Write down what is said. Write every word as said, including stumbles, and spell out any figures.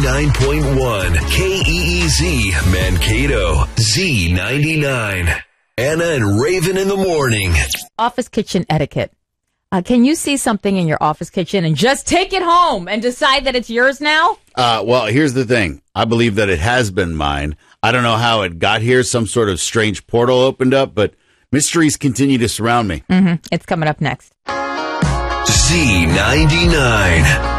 ninety-nine point one K E E Z Mankato, Z ninety-nine. Anna and Raven in the morning. Office kitchen etiquette. Uh, can you see something in your office kitchen and just take it home and decide that it's yours now? Uh, well, here's the thing. I believe that it has been mine. I don't know how it got here. Some sort of strange portal opened up, but mysteries continue to surround me. Mm-hmm. It's coming up next. Z ninety-nine.